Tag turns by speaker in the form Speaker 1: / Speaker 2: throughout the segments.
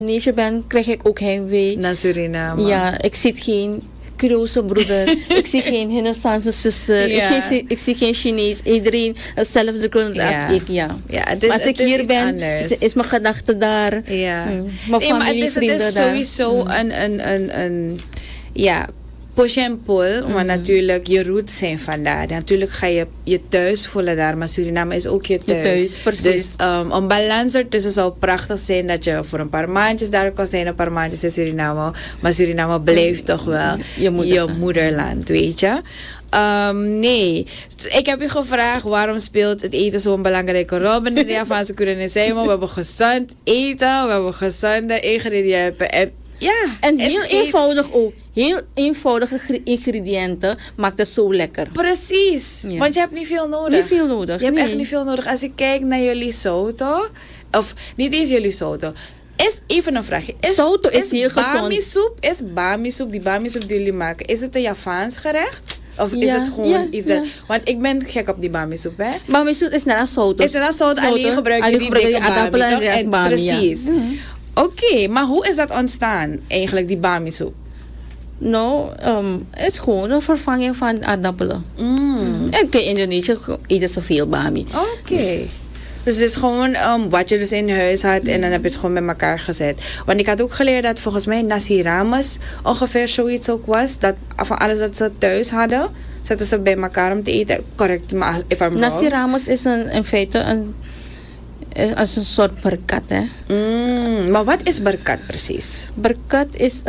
Speaker 1: Indonesië ben, krijg ik ook heimwee.
Speaker 2: Naar Suriname.
Speaker 1: Ja, ik zie geen Creoolse broeder. Ik zie geen Hindoestaanse zuster.
Speaker 2: Ja.
Speaker 1: Ik zie geen Chinees. Iedereen hetzelfde grond als ik, ja.
Speaker 2: Ja,
Speaker 1: Maar als ik hier ben,
Speaker 2: anders.
Speaker 1: is mijn gedachte daar.
Speaker 2: Ja.
Speaker 1: Mijn familie,
Speaker 2: het
Speaker 1: vrienden
Speaker 2: is
Speaker 1: daar.
Speaker 2: sowieso een ja, push en pull. Maar natuurlijk, je roots zijn vandaar. Natuurlijk ga je je thuis voelen daar. Maar Suriname is ook je thuis.
Speaker 1: Precies.
Speaker 2: Dus een balans ertussen zou prachtig zijn. Dat je voor een paar maandjes daar kan zijn. Een paar maandjes in Suriname. Maar Suriname blijft toch wel je moederland, weet je. Nee, ik heb u gevraagd waarom speelt het eten zo'n belangrijke rol binnen de Javaanse Cuisine. We hebben gezond eten, we hebben gezonde ingrediënten en ja,
Speaker 1: en heel eenvoudig ook. Heel eenvoudige ingrediënten maakt het zo lekker.
Speaker 2: Precies, want je hebt niet veel nodig.
Speaker 1: Niet veel nodig.
Speaker 2: Je hebt echt niet veel nodig. Als ik kijk naar jullie soto, of niet eens jullie soto. Even een vraagje.
Speaker 1: Soto is heel gezond.
Speaker 2: Is bami-soep, die bami-soep die jullie maken, is het een Javaans gerecht? Of is het gewoon iets dat... Want ik ben gek op die bami-soep, hè?
Speaker 1: Bami-soep is net als soto.
Speaker 2: Is net als soto, alleen gebruik je die dikke bami, en bami, precies. Ja. Oké, maar hoe is dat ontstaan, eigenlijk, die bami-soep?
Speaker 1: Nou, het is gewoon een vervanging van aardappelen. En in Indonesië eten ze veel bami.
Speaker 2: Oké. Dus het is gewoon wat je dus in huis had en dan heb je het gewoon met elkaar gezet. Want ik had ook geleerd dat volgens mij nasi rames ongeveer zoiets ook was. Dat van alles dat ze thuis hadden, zetten ze bij elkaar om te eten. Correct, maar if I'm wrong.
Speaker 1: Nasi rames is in feite een soort berkat, hè.
Speaker 2: Maar wat is berkat precies?
Speaker 1: Berkat is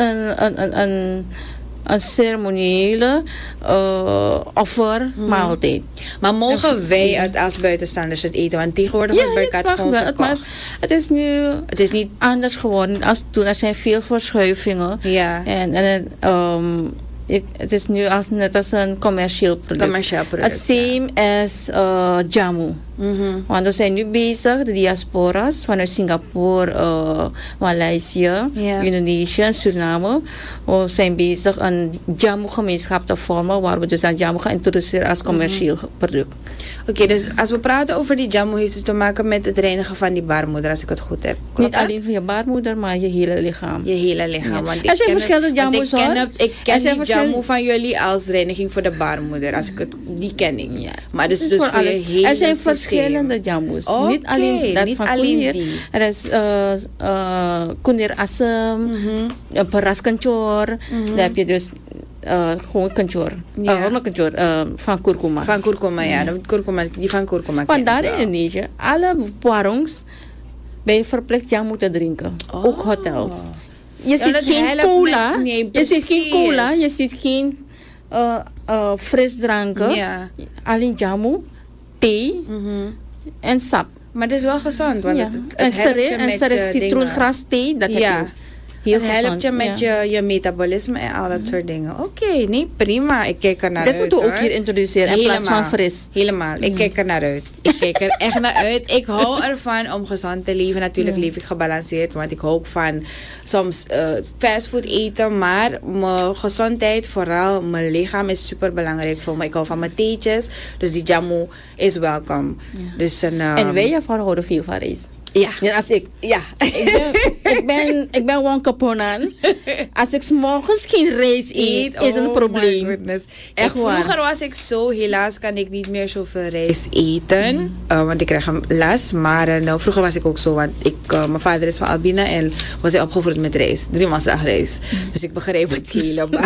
Speaker 1: een ceremoniële offermaaltijd.
Speaker 2: Maar mogen wij het als buitenstaanders het eten? Want tegenwoordig wordt berkat gewoon verkocht.
Speaker 1: Het is niet anders geworden als toen. Er zijn veel verschuivingen.
Speaker 2: Ja.
Speaker 1: Het is nu net als een commercieel product. Het same as jamu. Want we zijn nu bezig, de diaspora's vanuit Singapore, Maleisië, Indonesië en Suriname. We zijn bezig een jamu-gemeenschap te vormen, waar we dus aan jamu gaan introduceren als commercieel product.
Speaker 2: Oké, dus als we praten over die jamu, heeft het te maken met het reinigen van die baarmoeder, als ik het goed heb. Klopt
Speaker 1: niet alleen van je baarmoeder, maar je hele lichaam.
Speaker 2: Je hele lichaam. Want
Speaker 1: er zijn verschillende jamu's, hoor.
Speaker 2: Ik ken die jamu van jullie als reiniging voor de baarmoeder. Die ken ik. Ja. Maar dus voor je hele
Speaker 1: er zijn verschillende jamu's. Niet alleen dat van Kunir. Er is Kunir Asem, Peras Kencur. Dan heb je dus gewoon kencur. Van kurkuma.
Speaker 2: Van kurkuma, ja. Die van kurkuma.
Speaker 1: Want daar in Indonesië, alle warungs ben je verplicht jamu te drinken. Ook hotels. Je ziet geen cola. Je ziet geen cola. Je ziet geen frisdranken. Alleen jamu, thee en sap.
Speaker 2: Maar dat is wel gezond. Want het
Speaker 1: er is citroengras thee. Dat heb je ook.
Speaker 2: Het helpt je met je metabolisme en al dat soort dingen. Oké, nee, prima. Ik kijk er naar uit.
Speaker 1: Dat moeten we ook hier introduceren in plaats van fris.
Speaker 2: Helemaal. Ik kijk er naar uit. Ik kijk er echt naar uit. Ik hou ervan om gezond te leven. Natuurlijk leef ik gebalanceerd. Want ik hou ook van soms fastfood eten. Maar mijn gezondheid, vooral mijn lichaam, is super belangrijk voor me. Ik hou van mijn theetjes. Dus die jamu is welkom. Dus
Speaker 1: en wij houden veel van rijst.
Speaker 2: Ja.
Speaker 1: Net als ik.
Speaker 2: Ja.
Speaker 1: Ik ben one kaponan. Als ik 's morgens geen rijst eet, is een probleem.
Speaker 2: Echt vroeger was ik zo, helaas kan ik niet meer zoveel rijst eten. Want ik krijg hem last. Maar vroeger was ik ook zo, want mijn vader is van Albina en was hij opgevoed met rijst. 3 maanden dag rijst. Dus ik begreep het helemaal.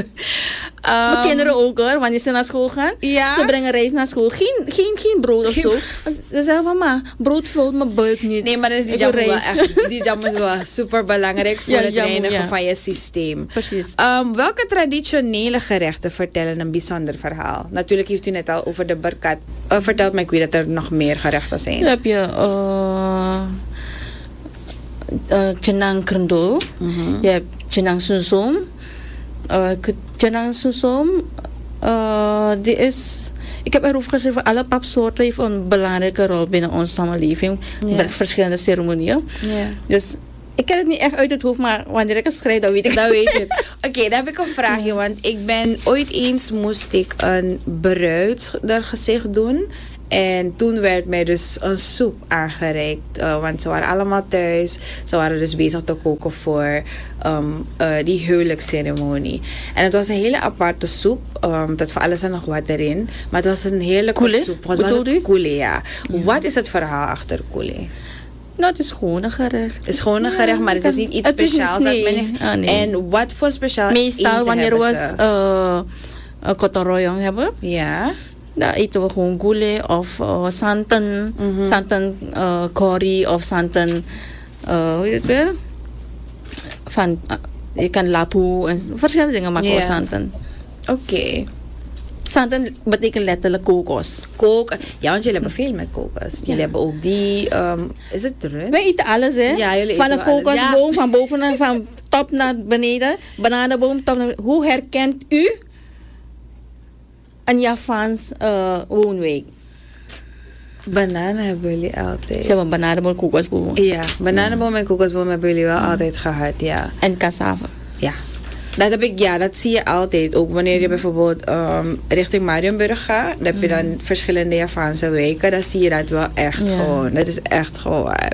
Speaker 1: Mijn kinderen ook, hoor, wanneer ze naar school gaan.
Speaker 2: Ja?
Speaker 1: Ze brengen rijst naar school. Geen brood of zo. Want ze zeggen van, ma, brood vult mijn buik niet.
Speaker 2: Nee, maar dan is die jamu wel echt. Die jamu is wel super belangrijk voor het reinigen van je systeem.
Speaker 1: Precies.
Speaker 2: Welke traditionele gerechten vertellen een bijzonder verhaal? Natuurlijk heeft u net al over de berkat verteld, maar ik weet dat er nog meer gerechten zijn.
Speaker 1: Dan heb je Cenang Krendul. Je hebt Cenang Susom. Cenang Susom, die is... Ik heb erover geschreven, alle papsoorten heeft een belangrijke rol binnen onze samenleving. Met verschillende ceremonieën. Dus ik ken het niet echt uit het hoofd, maar wanneer ik het schrijf, dan weet ik.
Speaker 2: Dan weet je het. Oké, dan heb ik een vraagje. Want ooit eens moest ik een bruidsgezicht doen. En toen werd mij dus een soep aangereikt. Want ze waren allemaal thuis. Ze waren dus bezig te koken voor die huwelijksceremonie. En het was een hele aparte soep. Dat voor alles er nog wat erin. Maar het was een heerlijke soep. Wat was het? Koele, ja. Wat is het verhaal achter koele?
Speaker 1: Nou, het is gewoon een gerecht.
Speaker 2: Het is gewoon een gerecht, maar het is niet iets speciaals.
Speaker 1: Nee.
Speaker 2: En wat voor speciaal
Speaker 1: meestal wanneer we kotorroyong hebben.
Speaker 2: Ja.
Speaker 1: Dan eten we gewoon gulay of santan. Santan curry of santan, hoe heet het weer? Van, je kan lapu en verschillende dingen maken van santan.
Speaker 2: Oké.
Speaker 1: Santan betekent letterlijk kokos.
Speaker 2: Ja, want jullie hebben veel met kokos. Jullie hebben ook die, is het terug?
Speaker 1: Wij eten alles, hè?
Speaker 2: Ja, jullie
Speaker 1: van
Speaker 2: eten
Speaker 1: een kokosboom, van boven naar, van top naar beneden. Bananenboom, top naar. Hoe herkent u een Javaans woonwijk?
Speaker 2: Bananen hebben jullie altijd.
Speaker 1: Ze hebben bananenboom, kokosboom.
Speaker 2: Ja, bananenboom en kokosboom hebben jullie wel altijd gehad, ja.
Speaker 1: En cassave.
Speaker 2: Ja. Dat heb ik, ja, dat zie je altijd. Ook wanneer je bijvoorbeeld richting Marienburg gaat, dan heb je dan verschillende Javaanse wijken. Dan zie je dat wel echt gewoon. Dat is echt gewoon waar.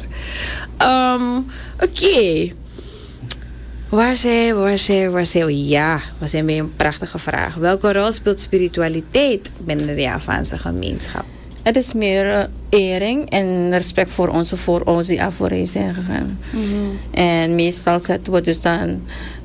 Speaker 2: Oké. Waar zijn we? Ja, we zijn bij een prachtige vraag. Welke rol speelt spiritualiteit binnen de Javaanse gemeenschap?
Speaker 1: Het is meer ering en respect voor onze voorouders die af zijn gegaan. En meestal zetten we dus dan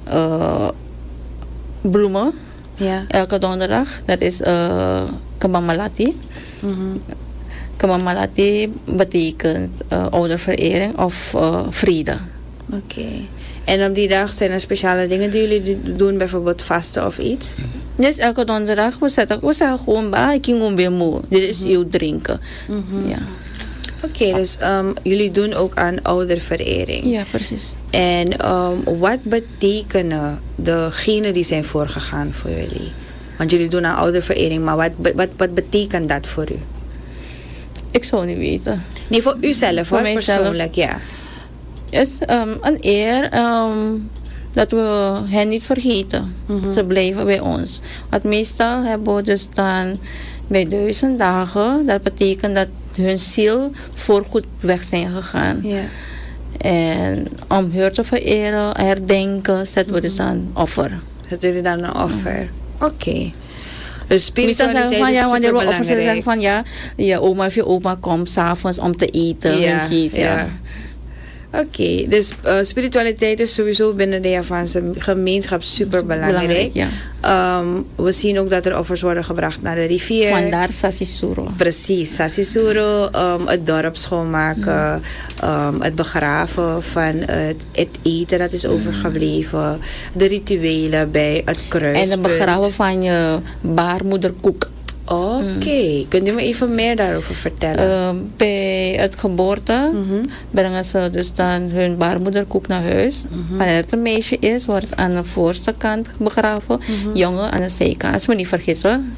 Speaker 1: bloemen.
Speaker 2: Ja.
Speaker 1: Elke donderdag. Dat is Kamamalati. Kamamalati betekent ouderverering of vrede.
Speaker 2: Oké. En op die dag zijn er speciale dingen die jullie doen, bijvoorbeeld vasten of iets?
Speaker 1: Dus elke donderdag, we zeggen gewoon, ik ging gewoon weer moe. Dit is uw drinken. Ja.
Speaker 2: Oké, dus jullie doen ook aan ouderverering.
Speaker 1: Ja, precies.
Speaker 2: En wat betekenen degenen die zijn voorgegaan voor jullie? Want jullie doen aan ouderverering, maar wat betekent dat voor u?
Speaker 1: Ik zou niet weten.
Speaker 2: Nee, voor uzelf, voor persoonlijk, ja.
Speaker 1: Het is een eer dat we hen niet vergeten. Ze blijven bij ons. Want meestal hebben we dus dan bij 1000 dagen. Dat betekent dat hun ziel voorgoed weg zijn gegaan.
Speaker 2: Ja.
Speaker 1: En om haar te vereren, herdenken, zetten we dus dan offer.
Speaker 2: Zetten jullie dan een offer? Oké. Dus spiritualiteit
Speaker 1: van,
Speaker 2: is
Speaker 1: wanneer we offer
Speaker 2: belangrijk.
Speaker 1: zeggen van je oma of je opa komt 's avonds om te eten.
Speaker 2: Ja. Oké, dus spiritualiteit is sowieso binnen de Javaanse gemeenschap super belangrijk.
Speaker 1: Ja.
Speaker 2: We zien ook dat er offers worden gebracht naar de rivier.
Speaker 1: Vandaar Sasisuro.
Speaker 2: Precies, Sasisuro. Het dorp schoonmaken. Het begraven van het eten dat is overgebleven. De rituelen bij het kruispunt.
Speaker 1: En het begraven van je baarmoederkoek.
Speaker 2: Oké, kunt u me even meer daarover vertellen?
Speaker 1: Bij het geboorte brengen ze dus dan hun baarmoederkoek naar huis. Wanneer het een meisje is, wordt het aan de voorste kant begraven. Jongen aan de zijkant. Als we niet vergissen.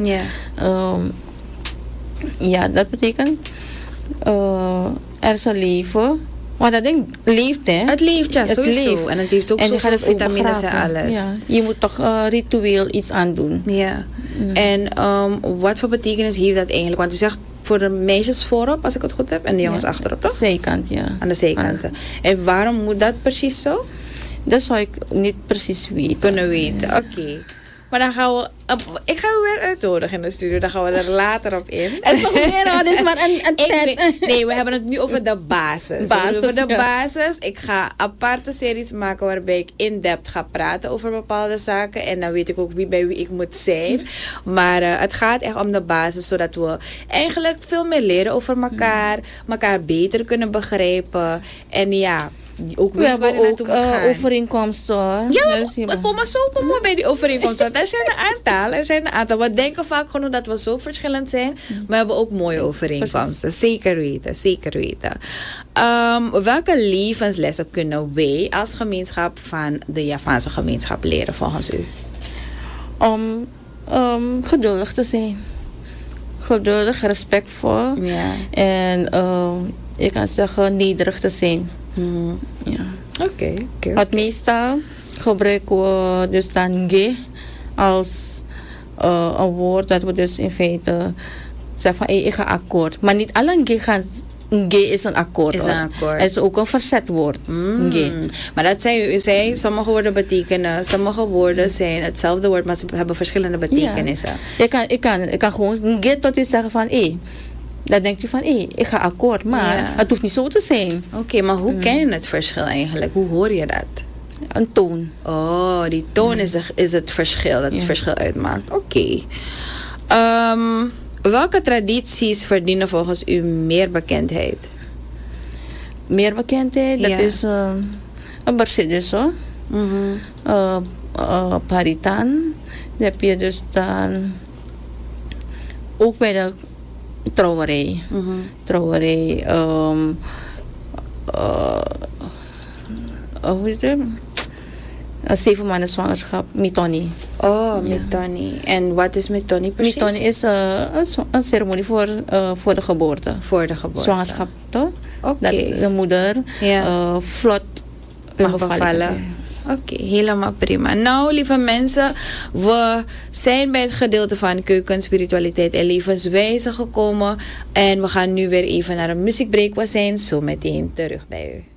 Speaker 1: Ja, dat betekent er is een leven. Maar dat ding leeft, hè?
Speaker 2: Het leeft, ja, sowieso. Leeft. En het heeft ook zoveel vitamines en alles.
Speaker 1: Ja. Je moet toch ritueel iets aan doen.
Speaker 2: Ja. En wat voor betekenis heeft dat eigenlijk? Want u zegt voor de meisjes voorop, als ik het goed heb, en de jongens achterop, toch?
Speaker 1: Zijkant, ja.
Speaker 2: Aan de zijkanten. En waarom moet dat precies zo?
Speaker 1: Dat zou ik niet precies weten.
Speaker 2: Kunnen weten, oké. Maar dan gaan we... ik ga u weer uitnodigen in de studio. Dan gaan we er later op in.
Speaker 1: Het is toch meer, dit is maar een
Speaker 2: nee, we hebben het nu over de basis. Over de basis. Ik ga aparte series maken waarbij ik in-depth ga praten over bepaalde zaken. En dan weet ik ook bij wie ik moet zijn. Maar het gaat echt om de basis. Zodat we eigenlijk veel meer leren over elkaar. Elkaar beter kunnen begrijpen. En ja... Ook
Speaker 1: we hebben ook overeenkomsten.
Speaker 2: Ja, we komen zo bij die overeenkomsten. Er zijn een aantal. We denken vaak gewoon dat we zo verschillend zijn. Maar we hebben ook mooie overeenkomsten. Zeker weten. Welke levenslessen kunnen wij als gemeenschap van de Javaanse gemeenschap leren volgens u?
Speaker 1: Om geduldig te zijn. Geduldig, respectvol.
Speaker 2: Ja.
Speaker 1: En je kan zeggen nederig te zijn. Ja.
Speaker 2: Oké.
Speaker 1: Want meestal gebruiken we dus dan ge als een woord dat we dus in feite Zeg van, ik ga akkoord. Maar niet alle G is een akkoord.
Speaker 2: Is een akkoord.
Speaker 1: Het is ook een verzetwoord. G.
Speaker 2: Maar dat zei u zei, sommige woorden betekenen, sommige woorden zijn hetzelfde woord, maar ze hebben verschillende betekenissen.
Speaker 1: Ja. Ik kan gewoon G tot u zeggen van, dan denkt u van, ik ga akkoord. Maar het hoeft niet zo te zijn.
Speaker 2: Oké, maar hoe ken je het verschil eigenlijk? Hoe hoor je dat?
Speaker 1: Een toon.
Speaker 2: Oh, die toon is het verschil. Dat het verschil uitmaakt. Oké. Welke tradities verdienen volgens u meer bekendheid?
Speaker 1: Meer bekendheid? Dat is een Mercedes, hoor. Paritan. Dan heb je dus dan ook bij de trouwerij. Trouwerij. Hoe is het? Een 7 maanden zwangerschap, Mitoni.
Speaker 2: Oh, Mitoni. En wat is Mitoni precies?
Speaker 1: Mitoni is een ceremonie voor de geboorte.
Speaker 2: Voor de geboorte.
Speaker 1: Zwangerschap, toch?
Speaker 2: Oké.
Speaker 1: Dat de moeder vlot
Speaker 2: mag bevallen. Oké, helemaal prima. Nou, lieve mensen, we zijn bij het gedeelte van keuken, spiritualiteit en levenswijze gekomen. En we gaan nu weer even naar een muziekbreak. We zijn zo meteen terug bij u.